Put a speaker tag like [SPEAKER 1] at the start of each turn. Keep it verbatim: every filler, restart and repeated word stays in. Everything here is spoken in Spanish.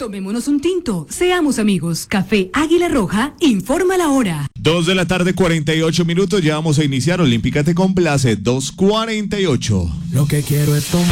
[SPEAKER 1] Tomémonos un tinto, seamos amigos. Café Águila Roja, informa la hora.
[SPEAKER 2] Dos de la tarde, cuarenta y ocho minutos, ya vamos a iniciar. Olímpica te complace, dos cuarenta y ocho.
[SPEAKER 3] Lo que quiero es tomar.